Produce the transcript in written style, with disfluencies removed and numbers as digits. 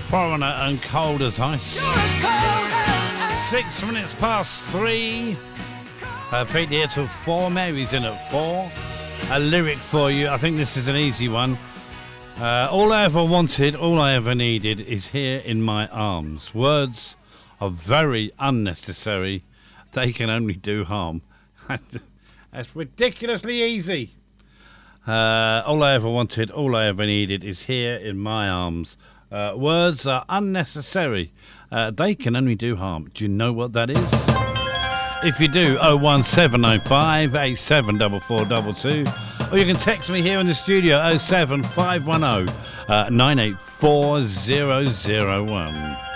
Foreigner and Cold as Ice. 6 minutes past 3. Pete here till 4. Mary's in at 4. A lyric for you. I think this is an easy one. All I ever wanted, all I ever needed is here in my arms. Words are very unnecessary. They can only do harm. That's ridiculously easy. All I ever wanted, all I ever needed is here in my arms. Words are unnecessary. They can only do harm. Do you know what that is? If you do, 01795 874422. Or you can text me here in the studio, 07510 984001.